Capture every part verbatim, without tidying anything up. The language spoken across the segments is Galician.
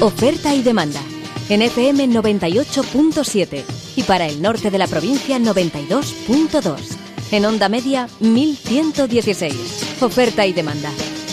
Oferta y demanda. En F M noventa y ocho punto siete y para el norte de la provincia noventa y dos punto dos. En onda media mil ciento dieciséis. Oferta y demanda.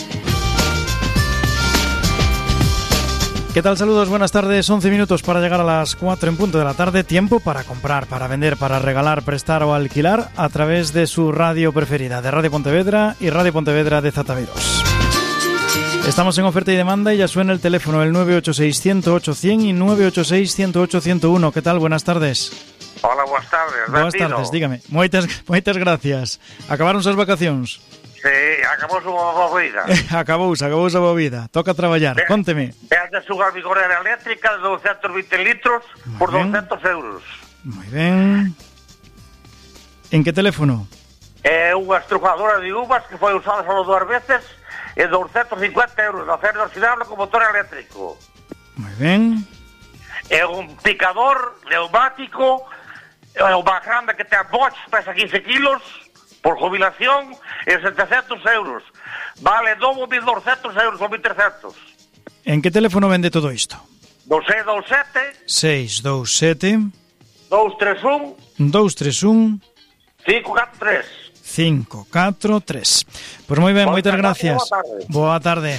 ¿Qué tal? Saludos, buenas tardes. once minutos para llegar a las cuatro en punto de la tarde. Tiempo para comprar, para vender, para regalar, prestar o alquilar a través de su radio preferida, de Radio Pontevedra y Radio Pontevedra de Zataviros. Estamos en oferta y demanda y ya suena el teléfono, el nueve ocho seis, uno cero ocho, cien y nueve ocho seis, uno cero ocho, ciento uno. ¿Qué tal? Buenas tardes. Hola, buenas tardes. Buenas tardes, dígame. Moitas, moitas gracias. Acabaron as vacacións? Sí, acabou a boa vida. Acabouse, acabouse a boa vida. Toca traballar, Ve, conteme. Veas de sugar vigorera eléctrica de doscientos veinte litros Muy por bien. doscientos euros. Moi ben. En que teléfono? É unha estrujadora de uvas que foi usada só dúas veces e doscientos cincuenta euros de acero inoxidable con motor eléctrico. Moi ben. É un picador neumático, é o máis grande que ten Bosch, pesa quince kilos, por jubilación, e setecientos euros. Vale dobo mil doscientos euros ou mil trescientos. En que teléfono vende todo isto? dos seis dos sete, seis dos sete, dos tres un, dos tres un, cinco catro tres. cinco catro tres. Pois moi ben, moitas gracias. Boa tarde.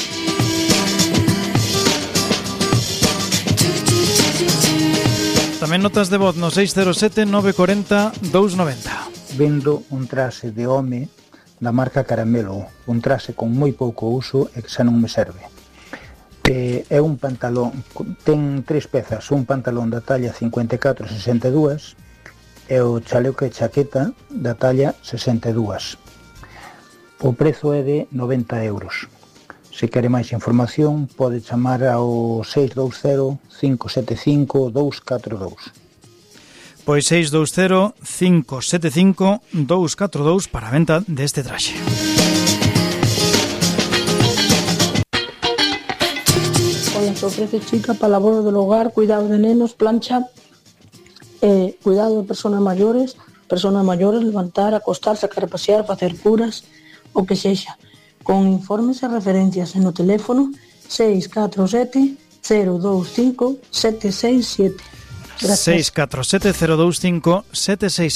Tamén notas de voz no seis cero sete, nove cuatro cero, dos nove cero. Vendo un traxe de home da marca Caramelo, un traxe con moi pouco uso e que xa non me serve. E é un pantalón, ten tres pezas, un pantalón da talla cincuenta e catro sesenta e dous e o chaleco e chaqueta da talla sesenta e dous. O prezo é de noventa euros. Se quere máis información pode chamar ao seis dous cero, cinco sete cinco, dous catro dous. Pois seis dous cero, cinco sete cinco, dous catro dous para a venta deste traxe. Hola, se ofrece chica para labor del hogar, cuidado de nenos, plancha, eh, cuidado de personas mayores, personas mayores, levantar, acostar, sacar a pasear, facer curas, o que sexa. Con informes e referencias en o teléfono seis catro sete, cero dous cinco, sete seis sete. seis catro sete, cero dous cinco, sete seis